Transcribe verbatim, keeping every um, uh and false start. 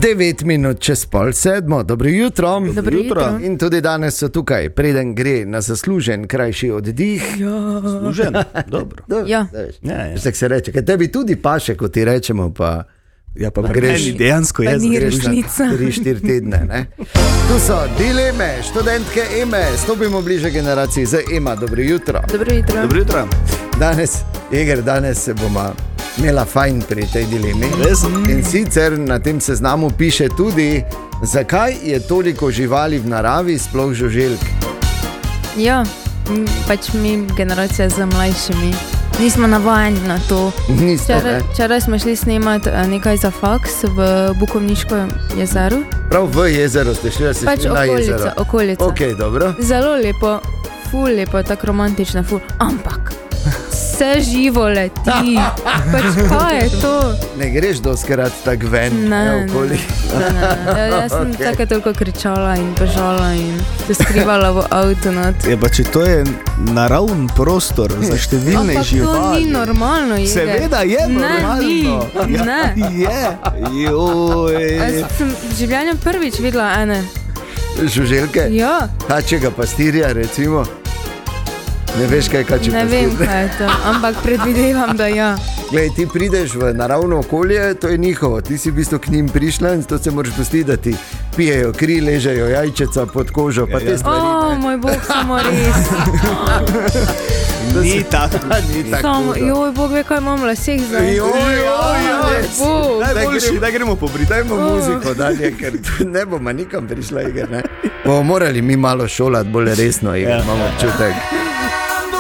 devet minut čez pol sedmo, dobro jutro. Dobro jutro. In tudi danes so tukaj, preden gre na zaslužen krajši oddih. Ja. Zaslužen, dobro. Do, Ja. Ja, ja. Tako se reče, ker tebi tudi paše, kot ti rečemo, pa, Ja, pa, pa pa greš, greš dejansko Pa jaz. ni greš na Resnica. tri štiri tedne. Ne? Tu so dileme, študentke Eme, stopimo bliže generaciji z Ema, dobro jutro. Dobro jutro. Dobro jutro. Danes, Eger, danes se bomo imela fajn pri tej dilemi. Res? In sicer na tem seznamu piše tudi, zakaj je toliko živali v naravi, sploh žuželk. Ja, m, pač mi generacija z mlajšimi nismo navajeni na to. Niste, Včeraj, ne? včeraj smo šli snemati eh, nekaj za faks v Bukovniškem jezeru. Prav v jezero ste šli, da ste Pač šli na jezero. okolica, okolica. Ok, dobro. Zelo lepo, ful lepo, tako romantično, ful. Ampak vse živo leti. Pač kaj je to? Ne greš doskrat tak ven, Ne, ne, okoli. Ne, ne, ne. Ja, jaz sem Ok. tako toliko kričala in bežala in se skrivala v avtu. Ja, pa če to je naravn prostor za številne Ampak to živali. ni normalno. Igor. Seveda je Ne, normalno. ni. Ja, Ne. je. Joj. Jaz sem v življenju prvič videla ene. Žuželke? Ja, Kačjega pastirja, recimo. Ne veš, kaj je kačji ne pastir. vem, kaj je to, ampak predvidevam, da ja. Glej, ti prideš v naravno okolje, to je njihovo. Ti si v bistvu k njim prišla in to se moraš pustiti, da ti pijejo kri, ležejo jajčeca pod kožo, pa Ja, te ja. stvari. O, moj bog, samo res. Ni tako. Ni tako Samo, hudo. joj, bog ve, kaj imam v laseh zdaj. Joj, joj, joj. Bog. Najboljši, da gremo pobriti. Dajmo muziko dalje, ker tu ne bomo nikam prišla, Igor, ne? Bomo morali mi malo šolati bolj resno, Igor, Ja. imamo občutek.